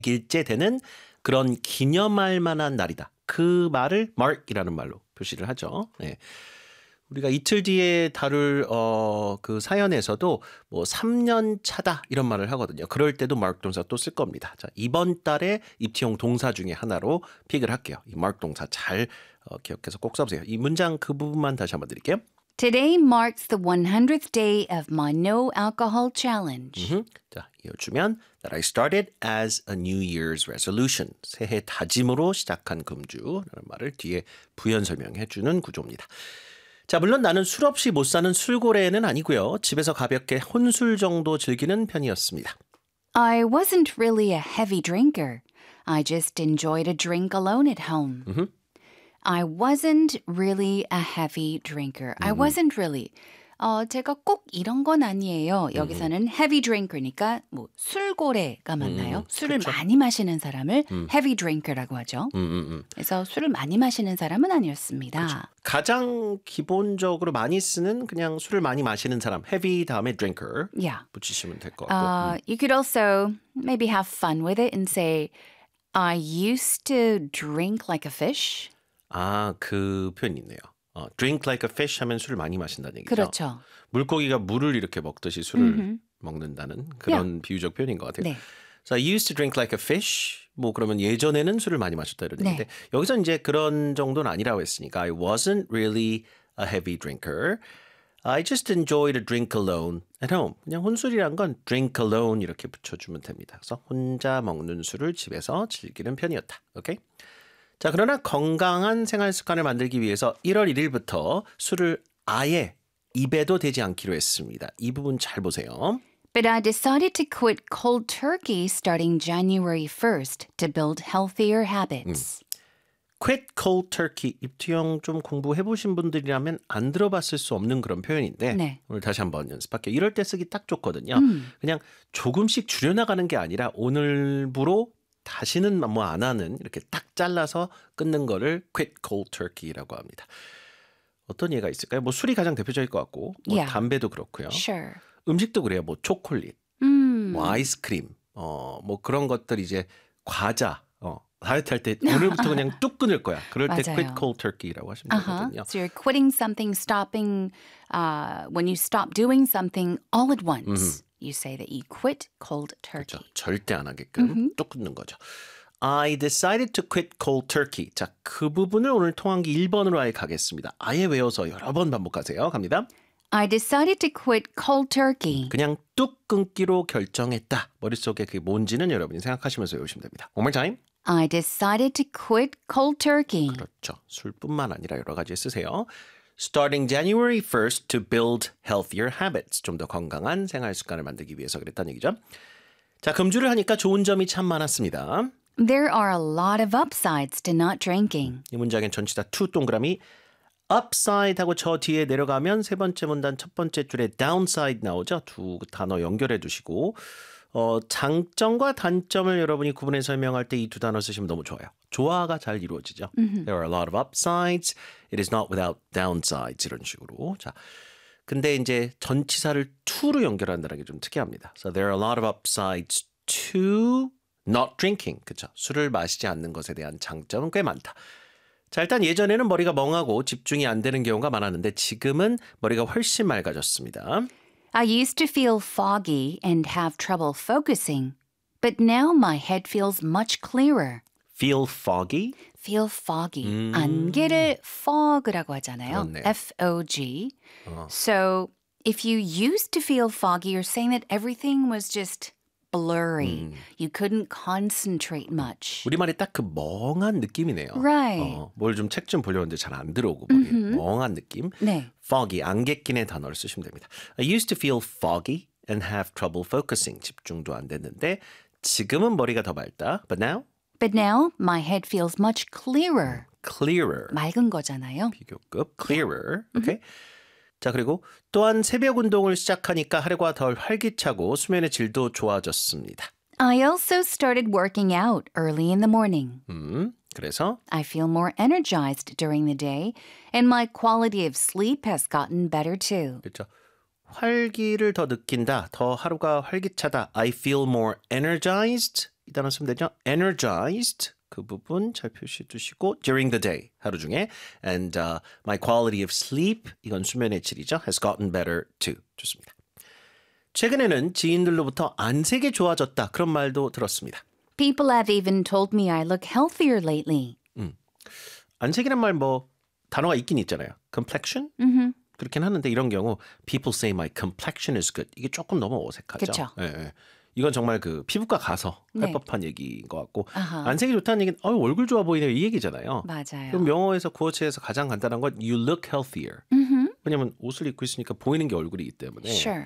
일째 되는 그런 기념할 만한 날이다. 그 말을 mark이라는 말로 표시를 하죠. 네. 우리가 이틀 뒤에 다룰 그 사연에서도 뭐 3년 차다 이런 말을 하거든요. 그럴 때도 mark 동사 또 쓸 겁니다. 자, 이번 달에 입티용 동사 중에 하나로 픽을 할게요. 이 mark 동사 잘 기억해서 꼭 써보세요. 이 문장 그 부분만 다시 한번 드릴게요. Today marks the 100th day of my no alcohol challenge. 자, 이어주면 that I started as a New Year's resolution. 새해 다짐으로 시작한 금주라는 말을 뒤에 부연 설명해 주는 구조입니다. 자, 물론 나는 술 없이 못 사는 술고래는 아니고요. 집에서 가볍게 혼술 정도 즐기는 편이었습니다. I wasn't really a heavy drinker. I just enjoyed a drink alone at home. I wasn't really a heavy drinker. I wasn't really. 제가 꼭 이런 건 아니에요. 여기서는 heavy drinker니까 뭐 술고래가 맞나요? 술을 그렇죠. 많이 마시는 사람을 heavy drinker라고 하죠. 그래서 술을 많이 마시는 사람은 아니었습니다. 그렇죠. 가장 기본적으로 많이 쓰는 그냥 술을 많이 마시는 사람, heavy 다음에 drinker Yeah. 붙이시면 될 것 같고. You could also maybe have fun with it and say, I used to drink like a fish. 아, 그 표현이 있네요. drink like a fish 하면 술을 많이 마신다는 얘기죠. 그렇죠. 물고기가 물을 이렇게 먹듯이 술을 먹는다는 그런 비유적 표현인 것 같아요. 네. So I used to drink like a fish. 뭐 그러면 예전에는 술을 많이 마셨다 이런 얘기인데 여기서 이제 그런 정도는 아니라고 했으니까 I wasn't really a heavy drinker. I just enjoyed a drink alone at home. 그냥 혼술이란 건 drink alone 이렇게 붙여주면 됩니다. 그래서 혼자 먹는 술을 집에서 즐기는 편이었다. 오케이? 자, 그러나 건강한 생활 습관을 만들기 위해서 1월 1일부터 술을 아예 입에도 대지 않기로 했습니다. 이 부분 잘 보세요. But I decided to quit cold turkey starting January 1st to build healthier habits. quit cold turkey. 입투형 좀 공부해보신 분들이라면 안 들어봤을 수 없는 그런 표현인데 네. 오늘 다시 한번 연습할게요. 이럴 때 쓰기 딱 좋거든요. 그냥 조금씩 줄여나가는 게 아니라 오늘부로 다시는 뭐 안 하는 이렇게 딱 잘라서 끊는 거를 quit cold turkey라고 합니다. 어떤 예가 있을까요? 뭐 술이 가장 대표적일 것 같고 뭐 Yeah. 담배도 그렇고요. Sure. 음식도 그래요. 뭐 초콜릿, 뭐 아이스크림, 뭐 그런 것들 이제 과자, 다이어트 할 때 오늘부터 그냥 뚝 끊을 거야. 그럴 때 맞아요. quit cold turkey라고 하시면 되거든요. So you're quitting something, stopping, when you stop doing something all at once. You say that you quit cold turkey. 그렇죠. 절대 안 하게끔 뚝 끊는 거죠. I decided to quit cold turkey. 자, 그 부분을 오늘 통한기 1번으로 아예 가겠습니다. 아예 외워서 여러 번 반복하세요. 갑니다. I decided to quit cold turkey. 그냥 뚝 끊기로 결정했다. 머릿속에 그게 뭔지는 여러분이 생각하시면서 외우시면 됩니다. One more time. I decided to quit cold turkey. 그렇죠. 술뿐만 아니라 여러 가지 쓰세요. Starting January 1st to build healthier habits. 좀 더 건강한 생활 습관을 만들기 위해서 그랬다는 얘기죠. 자, 금주를 하니까 좋은 점이 참 많았습니다. There are a lot of upsides to not drinking. 이 문장엔 전치사 to 동그라미 upside 하고 저 뒤에 내려가면 세 번째 문단 첫 번째 줄에 downside 나오죠. 두 단어 연결해 두시고 장점과 단점을 여러분이 구분해 설명할 때 이 두 단어 쓰시면 너무 좋아요. 조화가 잘 이루어지죠. There are a lot of upsides. It is not without downsides. 이런 식으로. 자, 근데 이제 전치사를 to로 연결한다는 게 좀 특이합니다. So there are a lot of upsides to not drinking. 그렇죠. 술을 마시지 않는 것에 대한 장점은 꽤 많다. 자, 일단 예전에는 머리가 멍하고 집중이 안 되는 경우가 많았는데 지금은 머리가 훨씬 맑아졌습니다. I used to feel foggy and have trouble focusing, but now my head feels much clearer. Feel foggy? Feel foggy. 안개를 fog라고 하잖아요. 그렇네요. F-O-G. So if you used to feel foggy, you're saying that everything was just blurry. You couldn't concentrate much. 우리말이 딱 그 멍한 느낌이네요. Right. 뭘 좀 책 좀 보려는데 잘 안 들어오고 머리에 멍한 느낌. 네. Foggy, 안개 낀의 단어를 쓰시면 됩니다. I used to feel foggy and have trouble focusing. 집중도 안 됐는데 지금은 머리가 더 맑다. But now? But now my head feels much clearer. Clearer. 맑은 거잖아요. 비교급. Clearer. Okay. 자, 그리고 또한 새벽 운동을 시작하니까 하루가 덜 활기차고 수면의 질도 좋아졌습니다. I also started working out early in the morning. 그래서 I feel more energized during the day, and my quality of sleep has gotten better too. 그렇죠. 활기를 더 느낀다. 더 하루가 활기차다. I feel more energized 이 단어 쓰면 되죠. energized 그 부분 잘 표시해 두시고 during the day 하루 중에 and my quality of sleep 이건 수면의 질이죠. has gotten better too. 좋습니다. 최근에는 지인들로부터 안색이 좋아졌다 그런 말도 들었습니다. People have even told me I look healthier lately. 안색이란 말 뭐 단어가 있긴 있잖아요. complexion? 그렇긴 하는데 이런 경우 people say my complexion is good. 이게 조금 너무 어색하죠. 그쵸. 예, 예. 이건 정말 그 피부과 가서 할 네. 법한 얘기인 것 같고 아하. 안색이 좋다는 얘기는 얼굴 좋아 보이네요 이 얘기잖아요. 맞아요. 그럼 영어에서 구어체에서 가장 간단한 건 you look healthier. 왜냐면 옷을 입고 있으니까 보이는 게 얼굴이기 때문에 Sure.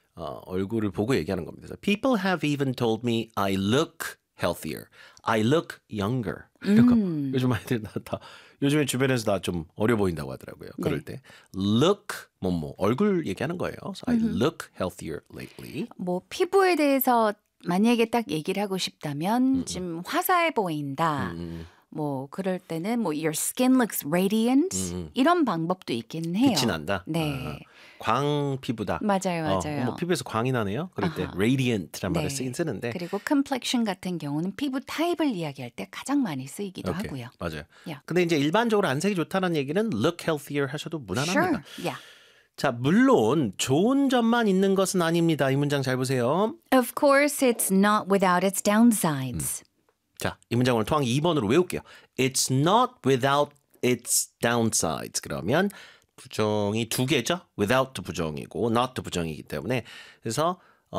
얼굴을 보고 얘기하는 겁니다. 그래서 people have even told me I look healthier. I look younger. 이런 거. 요즘 아이들 다 요즘에 주변에서 나 좀 어려 보인다고 하더라고요. 그럴 때 look 뭐뭐 얼굴 얘기하는 거예요. So I look healthier lately. 뭐 피부에 대해서 만약에 딱 얘기를 하고 싶다면 좀 화사해 보인다. 뭐 그럴 때는 뭐 your skin looks radiant 이런 방법도 있긴 해요. 빛이 난다. 네. 광 피부다. 맞아요. 뭐 피부에서 광이 나네요. 그럴 때 radiant란 말을 네. 쓰긴 쓰는데. 그리고 complexion 같은 경우는 피부 타입을 이야기할 때 가장 많이 쓰이기도 오케이. 하고요. 맞아요. Yeah. 근데 이제 일반적으로 안색이 좋다는 얘기는 look healthier 하셔도 무난합니다. Sure. Yeah. 자, 물론 좋은 점만 있는 것은 아닙니다. 이 문장 잘 보세요. Of course, it's not without its downsides. 자, 이 문장 오늘 토항 2번으로 외울게요. It's not without its downsides. 그러면 부정이 두 개죠. without 부정이고 not 부정이기 때문에 그래서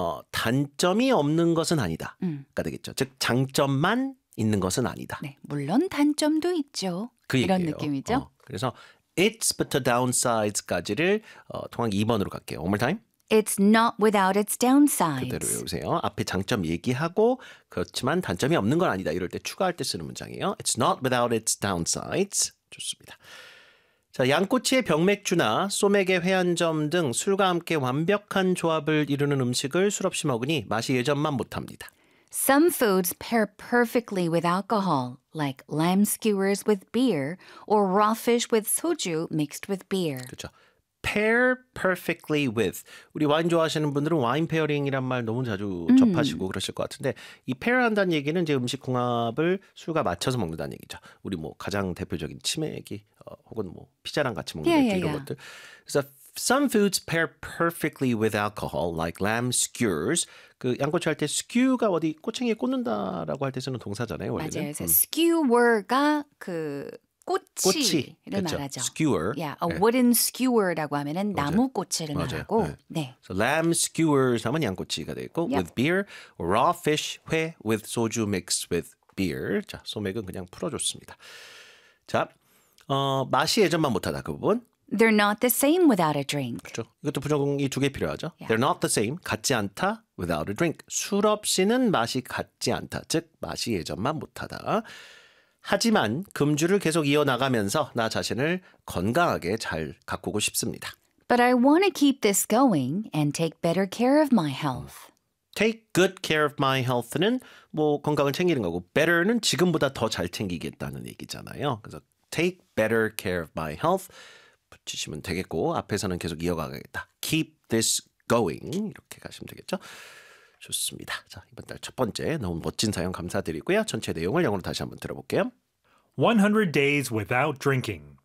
단점이 없는 것은 아니다가 되겠죠. 즉 장점만 있는 것은 아니다. 네, 물론 단점도 있죠. 그 이런 얘기예요. 느낌이죠. 그래서 it's부터 downsides까지를 통항 2번으로 갈게요. One more time. It's not without its downsides. 그대로 외우세요. 앞에 장점 얘기하고 그렇지만 단점이 없는 건 아니다. 이럴 때 추가할 때 쓰는 문장이에요. It's not without its downsides. 좋습니다. 자, 양꼬치의 병맥주나 소맥의 회한점 등 술과 함께 완벽한 조합을 이루는 음식을 술 없이 먹으니 맛이 예전만 못합니다. Some foods pair perfectly with alcohol, like lamb skewers with beer or raw fish with soju mixed with beer. 그렇죠. pair perfectly with. 우리 와인 좋아하시는 분들은 와인 페어링이란 말 너무 자주 접하시고 그러실 것 같은데 이 pair 한다는 얘기는 이제 음식 궁합을 술과 맞춰서 먹는다는 얘기죠. 우리 뭐 가장 대표적인 치맥이 혹은 뭐 피자랑 같이 먹는 맥주 이런 것들. 그래서 some foods pair perfectly with alcohol, like lamb skewers. 그 양꼬치 할 때 skew가 어디 꼬챙이에 꽂는다라고 할 때 쓰는 동사잖아요. 원래는. 맞아요. 그래서 skewer가 그 꼬치를 그렇죠. 말하죠. skewer. Yeah, a wooden skewer라고 하면은 나무 꼬치를 맞아요. 말하고. 네. 네. So lamb skewers 하면 양꼬치가 되고 Yep. with beer, raw fish 회 with soju mixed with beer. 자, 소맥은 그냥 풀어줬습니다. 자, 맛이 예전만 못하다 그 부분. They're not the same without a drink. 그렇죠. 이것도 부정이 두 개 필요하죠. They're not the same. 같지 않다. Without a drink. 술 없이는 맛이 같지 않다. 즉 맛이 예전만 못하다. 하지만 금주를 계속 이어나가면서 나 자신을 건강하게 잘 가꾸고 싶습니다. But I want to keep this going and take better care of my health. Take good care of my health는 뭐 건강을 챙기는 거고 better는 지금보다 더 잘 챙기겠다는 얘기잖아요. 그래서 take better care of my health 붙이시면 되겠고 앞에서는 계속 이어가겠다. Keep this going 이렇게 가시면 되겠죠. 좋습니다. 자, 이번 달 첫 번째 너무 멋진 사연 감사드리고요. 전체 내용을 영어로 다시 한번 들어볼게요. 100 Days Without Drinking.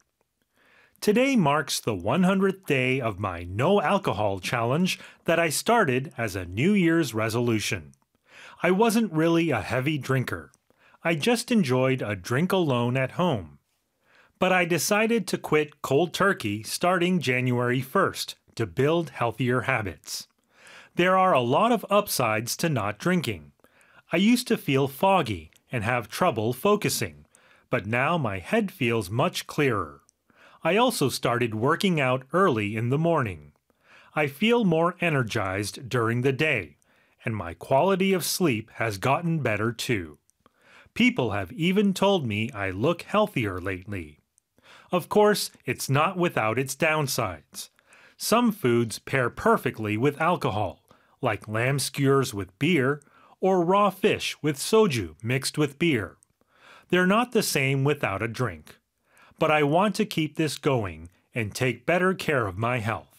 Today marks the 100th day of my no alcohol challenge that I started as a New Year's resolution. I wasn't really a heavy drinker. I just enjoyed a drink alone at home. But I decided to quit cold turkey starting January 1st to build healthier habits. There are a lot of upsides to not drinking. I used to feel foggy and have trouble focusing, but now my head feels much clearer. I also started working out early in the morning. I feel more energized during the day, and my quality of sleep has gotten better too. People have even told me I look healthier lately. Of course, it's not without its downsides. Some foods pair perfectly with alcohol, like lamb skewers with beer or raw fish with soju mixed with beer. They're not the same without a drink. But I want to keep this going and take better care of my health.